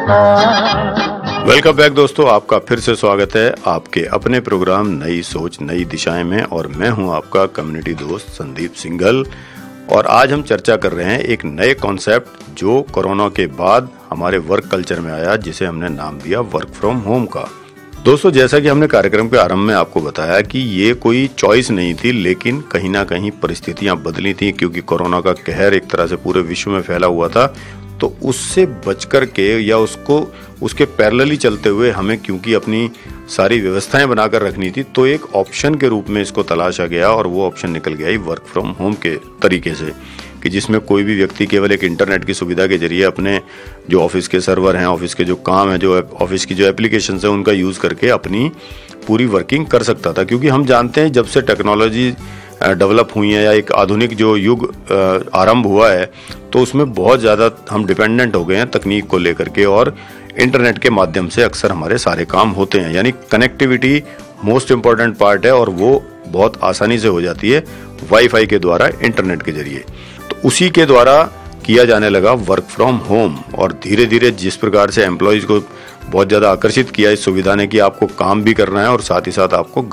Welcome back दोस्तों, आपका फिर से स्वागत है आपके अपने प्रोग्राम नई सोच नई दिशाएं में। और मैं हूं आपका कम्युनिटी दोस्त संदीप सिंघल। और आज हम चर्चा कर रहे हैं एक नए कॉन्सेप्ट जो कोरोना के बाद हमारे वर्क कल्चर में आया, जिसे हमने नाम दिया वर्क फ्रॉम होम का। दोस्तों, जैसा कि हमने कार्यक्रम के आरंभ में आपको बताया कि ये कोई चॉइस नहीं थी, लेकिन कहीं ना कहीं परिस्थितियां बदली थी, क्योंकि कोरोना का कहर एक तरह से पूरे विश्व में फैला हुआ था। तो उससे बचकर के या उसके पैरेलली चलते हुए हमें, क्योंकि अपनी सारी व्यवस्थाएं बनाकर रखनी थी, तो एक ऑप्शन के रूप में इसको तलाशा गया और वो ऑप्शन निकल गया ही वर्क फ्रॉम होम के तरीके से, कि जिसमें कोई भी व्यक्ति केवल एक इंटरनेट की सुविधा के जरिए अपने जो ऑफिस के सर्वर हैं, ऑफिस के जो काम है, जो ऑफिस की जो एप्लीकेशन है, उनका यूज करके अपनी पूरी वर्किंग कर सकता था। क्योंकि हम जानते हैं जब से टेक्नोलॉजी डेवलप हुई है या एक आधुनिक जो युग आरंभ हुआ है, तो उसमें बहुत ज़्यादा हम डिपेंडेंट हो गए हैं तकनीक को लेकर के, और इंटरनेट के माध्यम से अक्सर हमारे सारे काम होते हैं। यानी कनेक्टिविटी मोस्ट इम्पॉर्टेंट पार्ट है, और वो बहुत आसानी से हो जाती है वाईफाई के द्वारा, इंटरनेट के जरिए। तो उसी के द्वारा किया जाने लगा वर्क फ्रॉम होम। और धीरे धीरे जिस प्रकार से एम्प्लॉयज़ को बहुत ज़्यादा आकर्षित किया इस सुविधा ने कि आपको काम भी करना है और साथ ही साथ आपको